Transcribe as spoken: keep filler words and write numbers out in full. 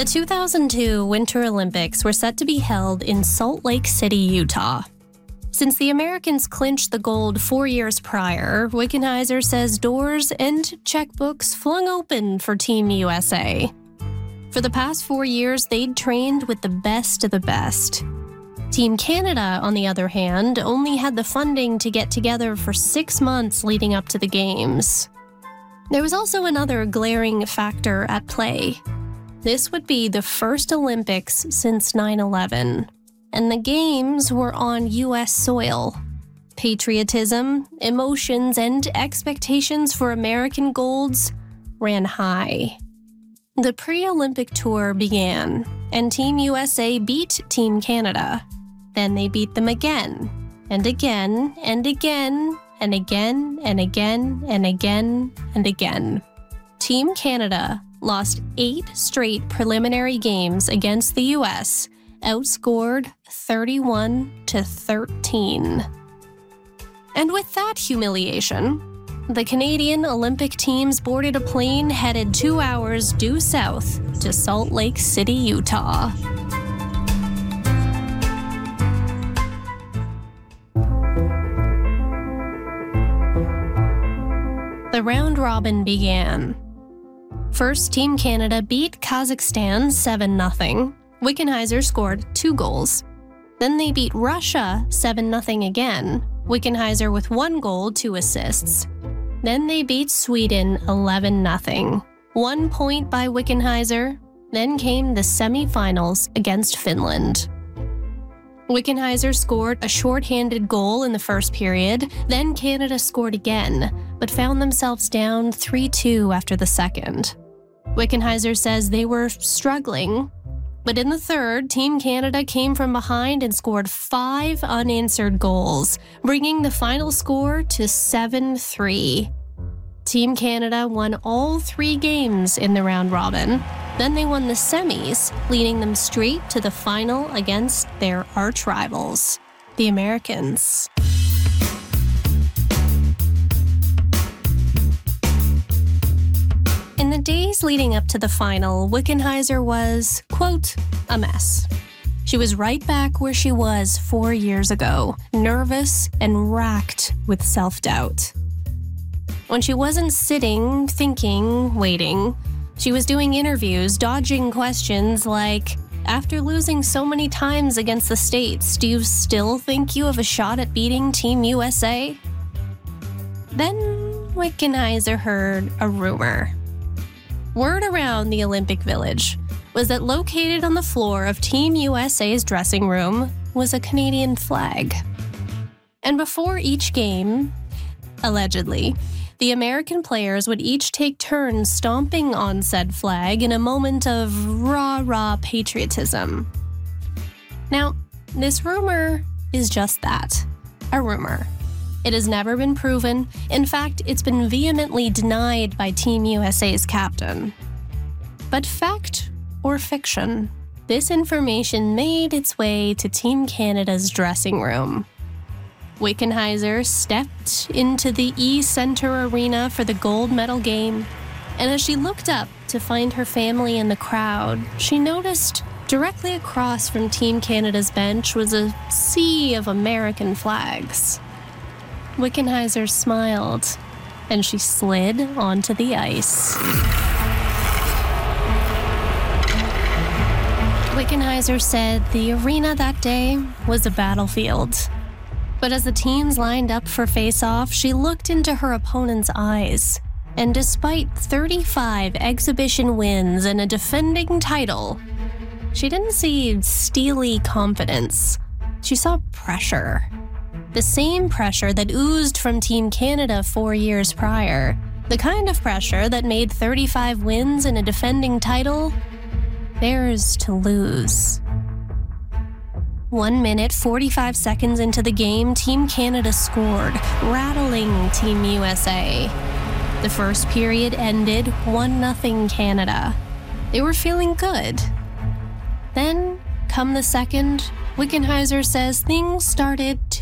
The two thousand two Winter Olympics were set to be held in Salt Lake City, Utah. Since the Americans clinched the gold four years prior, Wickenheiser says doors and checkbooks flung open for Team U S A. For the past four years, they'd trained with the best of the best. Team Canada, on the other hand, only had the funding to get together for six months leading up to the Games. There was also another glaring factor at play. This would be the first Olympics since nine eleven, and the Games were on U S soil. Patriotism, emotions, and expectations for American golds ran high. The pre-Olympic tour began, and Team U S A beat Team Canada. Then they beat them again, and again, and again, and again, and again, and again, and again. Team Canada lost eight straight preliminary games against the U S, outscored thirty-one to thirteen. And with that humiliation, the Canadian Olympic teams boarded a plane headed two hours due south to Salt Lake City, Utah. The round robin began. First, Team Canada beat Kazakhstan seven nothing. Wickenheiser scored two goals. Then they beat Russia seven nothing again. Wickenheiser with one goal, two assists. Then they beat Sweden eleven nothing. One point by Wickenheiser. Then came the semifinals against Finland. Wickenheiser scored a shorthanded goal in the first period. Then Canada scored again, but found themselves down three two after the second. Wickenheiser says they were struggling, but in the third, Team Canada came from behind and scored five unanswered goals, bringing the final score to seven three. Team Canada won all three games in the round robin. Then they won the semis, leading them straight to the final against their arch rivals, the Americans. In the days leading up to the final, Wickenheiser was, quote, a mess. She was right back where she was four years ago, nervous and racked with self-doubt. When she wasn't sitting, thinking, waiting, she was doing interviews, dodging questions like, after losing so many times against the States, do you still think you have a shot at beating Team U S A? Then Wickenheiser heard a rumor. Word around the Olympic Village was that located on the floor of Team U S A's dressing room was a Canadian flag. And before each game, allegedly, the American players would each take turns stomping on said flag in a moment of rah-rah patriotism. Now, this rumor is just that, a rumor. It has never been proven. In fact, it's been vehemently denied by Team U S A's captain. But fact or fiction, this information made its way to Team Canada's dressing room. Wickenheiser stepped into the E-Center Arena for the gold medal game, and as she looked up to find her family in the crowd, she noticed directly across from Team Canada's bench was a sea of American flags. Wickenheiser smiled, and she slid onto the ice. Wickenheiser said the arena that day was a battlefield. But as the teams lined up for face-off, she looked into her opponent's eyes. And despite thirty-five exhibition wins and a defending title, she didn't see steely confidence. She saw pressure. The same pressure that oozed from Team Canada four years prior. The kind of pressure that made thirty-five wins and a defending title theirs to lose. One minute, forty-five seconds into the game, Team Canada scored, rattling Team U S A. The first period ended one nothing Canada. They were feeling good. Then, come the second, Wickenheiser says things started to